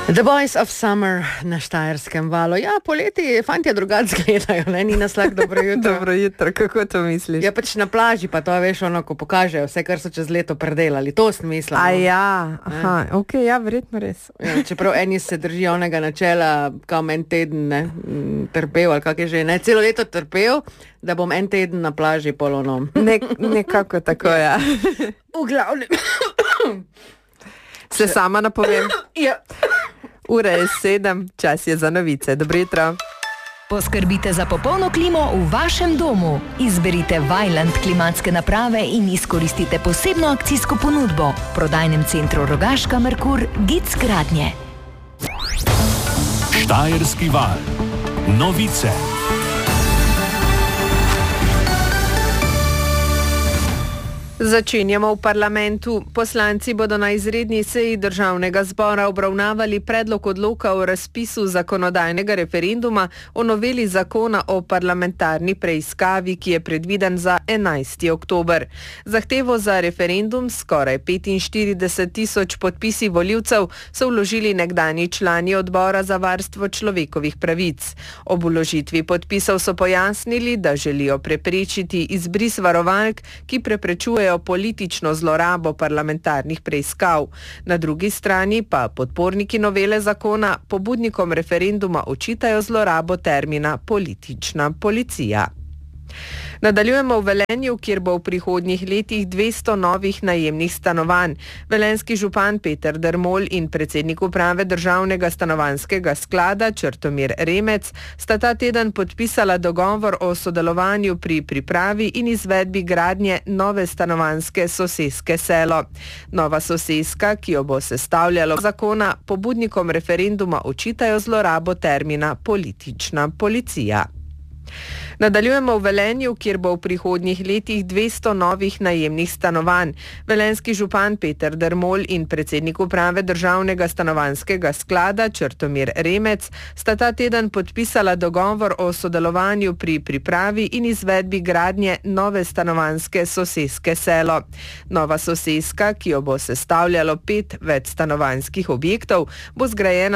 The Boys of Summer na Štajerskem valu. Ja, poleti fantje drugače gledajo, ne? Ni nas lahko dobro jutro. Dobro jutro, kako to misliš? Ja, pač na plaži, pa to veš, ono, ko pokažejo vse, kar so čez leto predelali. To smisla. A ja, aha, ok, ja, verjetno res. Ja, čeprav eni se držijo onega načela, kao en teden, ne, trpel, ali kak je že, ne, celo leto trpel, da bom en teden na plaži polonom. Nekako tako, ja. V glavnem. Se sama napovem. Ja. Ura je 7, čas je za novice. Dobro jutro. Poskrbite za popolno klimo v vašem domu. Izberite Vaillant klimatske naprave in izkoristite posebno akcijsko ponudbo. V prodajnem centru Rogaška Merkur Gic Gradnje. Štajerski val. Novice. Začenjamo v parlamentu. Poslanci bodo na izredni seji Državnega zbora obravnavali predlog odloka o razpisu zakonodajnega referenduma o noveli zakona o parlamentarni preiskavi, ki je predviden za 11. oktober. Zahtevo za referendum skoraj 45.000 podpisi volivcev so vložili nekdanji člani odbora za varstvo človekovih pravic. Ob vložitvi podpisov so pojasnili, da želijo preprečiti izbris varovalk, ki preprečujejo politično zlorabo parlamentarnih preiskav. Na drugi strani pa podporniki novele zakona pobudnikom referenduma očitajo zlorabo termina politična policija. Nadaljujemo v Velenju, kjer bo v prihodnjih letih 200 novih najemnih stanovanj. Velenjski župan Peter Dermol in predsednik uprave Državnega stanovanjskega sklada Črtomir Remec sta ta teden podpisala dogovor o sodelovanju pri pripravi in izvedbi gradnje nove stanovanjske soseske Selo. Nova soseska, ki jo bo sestavljalo zakona, pobudnikom referenduma očitajo zlorabo termina politična policija. Nadaljujemo v Velenju, kjer bo v prihodnjih letih 200 novih najemnih stanovanj. Velenjski župan Peter Dermol in predsednik uprave Državnega stanovanjskega sklada Črtomir Remec sta ta teden podpisala dogovor o sodelovanju pri pripravi in izvedbi gradnje nove stanovanjske soseske Selo. Nova soseska, ki jo bo sestavljalo 5 večstanovanjskih objektov, bo zgrajena